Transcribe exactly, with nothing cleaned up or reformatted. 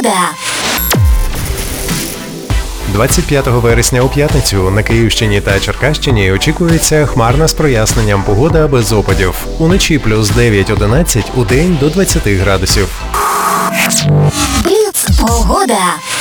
Погода. двадцять п'ятого вересня у п'ятницю на Київщині та Черкащині очікується хмарна з проясненням погода без опадів. Уночі плюс дев'ять-одинадцять, удень до двадцяти градусів. Бліц. Погода.